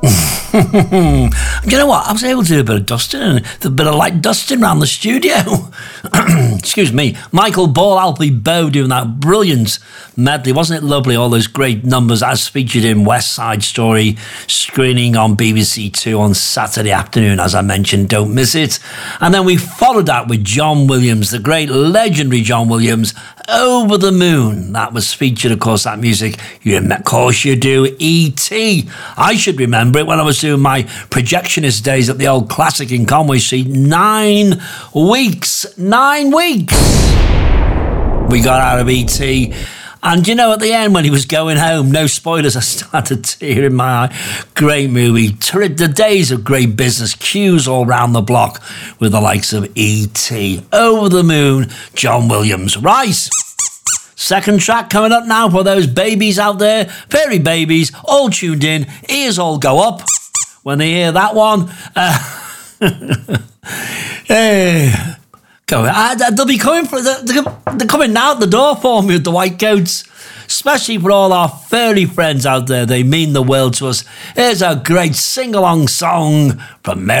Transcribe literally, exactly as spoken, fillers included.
You know what? I was able to do a bit of dusting and a bit of light dusting around the studio. Excuse me. Michael Ball, Alfie Bow doing that brilliant medley. Wasn't it lovely? All those great numbers as featured in West Side Story, screening on B B C Two on Saturday afternoon, as I mentioned. Don't miss it. And then we followed that with John Williams, the great legendary John Williams, Over the Moon. That was featured, of course, that music. You remember, of course you do, E T I should remember it when I was doing my projectionist days at the old Classic in Conway Street. Nine weeks. Nine weeks. We got out of E T And, you know, at the end when he was going home, no spoilers, I started tear in my eye. Great movie. The days of great business. Queues all round the block with the likes of E T Over the Moon, John Williams. Right. Second track coming up now for those babies out there. Fairy babies, all tuned in. Ears all go up when they hear that one. Uh, hey. Go. Uh, they'll be coming for the, they're coming out the door for me with the white coats, especially for all our furry friends out there. They mean the world to us. Here's a great sing-along song from Mary.